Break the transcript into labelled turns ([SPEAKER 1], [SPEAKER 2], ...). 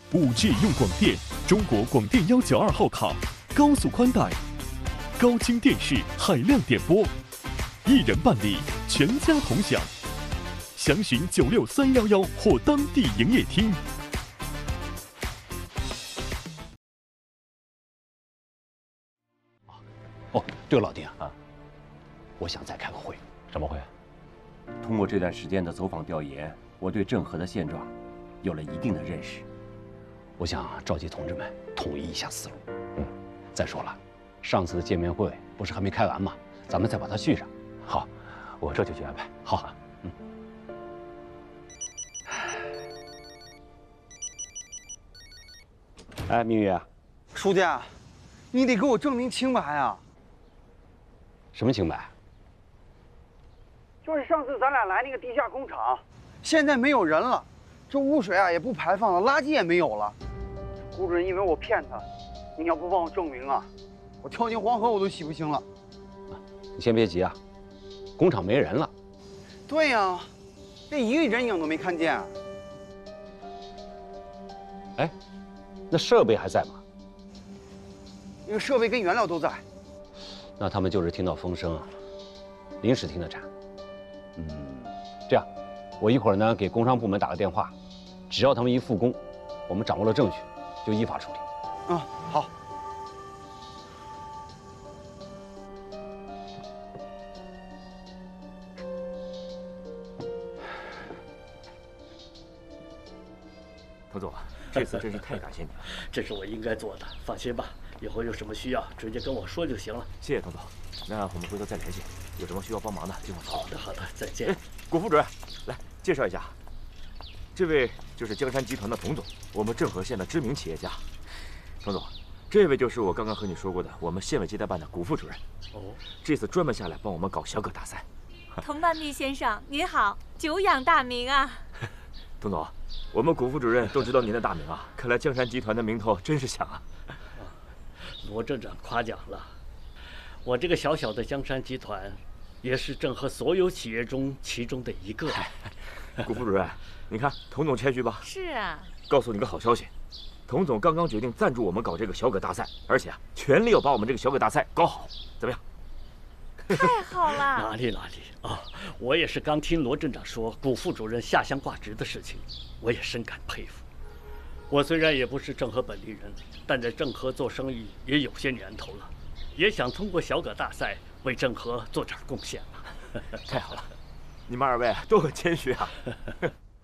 [SPEAKER 1] 5G 用广电，中国广电192号卡，高速宽带，高清电视，海量点播，一人办理，全家同享。详询96311或当地营业厅。
[SPEAKER 2] 哦，对了，老丁啊，我想再开个会。
[SPEAKER 3] 什么会？
[SPEAKER 4] 通过这段时间的走访调研，我对郑和的现状有了一定的认识。
[SPEAKER 2] 我想召集同志们统一一下思路。再说了，上次的见面会不是还没开完吗？咱们再把它续上。
[SPEAKER 3] 好，我这就去安排。
[SPEAKER 2] 好，哎，明宇，
[SPEAKER 5] 书记，你得给我证明清白啊！
[SPEAKER 2] 什么清白？
[SPEAKER 5] 就是上次咱俩来那个地下工厂，现在没有人了，这污水啊也不排放了，垃圾也没有了。顾主任因为我骗他，你要不帮我证明啊，我跳进黄河我都洗不清了。
[SPEAKER 2] 你先别急啊，工厂没人了。
[SPEAKER 5] 对呀，连一个人影都没看见。
[SPEAKER 2] 哎，那设备还在吗？
[SPEAKER 5] 那个设备跟原料都在。
[SPEAKER 2] 那他们就是听到风声啊，临时停的产。这样，我一会儿呢给工商部门打个电话，只要他们一复工，我们掌握了证据，就依法处理。
[SPEAKER 5] 好。
[SPEAKER 3] 童总，这次真是太感谢你了。
[SPEAKER 6] 这是我应该做的，放心吧，以后有什么需要直接跟我说就行了。
[SPEAKER 3] 谢谢童总，那我们回头再联系，有什么需要帮忙的尽管说。
[SPEAKER 6] 好的，再见。
[SPEAKER 3] 谷副主任，来介绍一下，这位就是江山集团的童总，我们郑和县的知名企业家。童总，这位就是我刚刚和你说过的我们县委接待办的谷副主任。
[SPEAKER 6] 哦，
[SPEAKER 3] 这次专门下来帮我们搞小葛大赛。
[SPEAKER 7] 童半壁先生您好，久仰大名啊。
[SPEAKER 3] 童总，我们谷副主任都知道您的大名啊，看来江山集团的名头真是响啊。
[SPEAKER 6] 罗镇长夸奖了，我这个小小的江山集团，也是郑和所有企业中其中的一个。
[SPEAKER 3] 谷副主任，你看童总谦虚吧？
[SPEAKER 7] 是啊。
[SPEAKER 3] 告诉你个好消息，童总刚刚决定赞助我们搞这个小葛大赛，而且全力要把我们这个小葛大赛搞好，怎么样？
[SPEAKER 7] 太好了！
[SPEAKER 6] 哪里啊！我也是刚听罗镇长说谷副主任下乡挂职的事情，我也深感佩服。我虽然也不是郑和本地人，但在郑和做生意也有些年头了，也想通过小葛大赛为郑和做点贡献嘛。
[SPEAKER 3] 太好了，你们二位都很谦虚啊。